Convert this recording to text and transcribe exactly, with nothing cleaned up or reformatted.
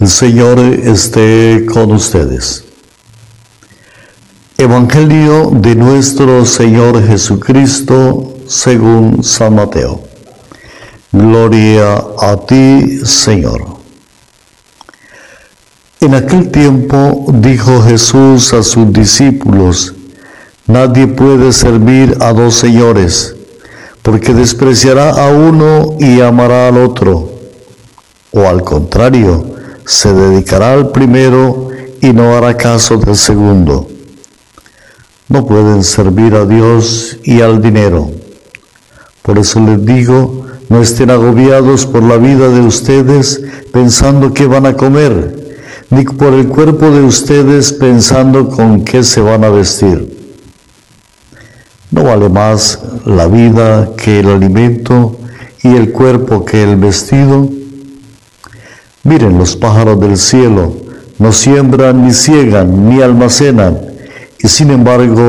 El Señor esté con ustedes. Evangelio de nuestro Señor Jesucristo según San Mateo. Gloria a ti, Señor. En aquel tiempo dijo Jesús a sus discípulos: nadie puede servir a dos señores, porque despreciará a uno y amará al otro, o al contrario, se dedicará al primero y no hará caso del segundo. No pueden servir a Dios y al dinero. Por eso les digo, no estén agobiados por la vida de ustedes pensando qué van a comer, ni por el cuerpo de ustedes pensando con qué se van a vestir. ¿No vale más la vida que el alimento y el cuerpo que el vestido? Miren los pájaros del cielo, no siembran, ni ciegan, ni almacenan, y sin embargo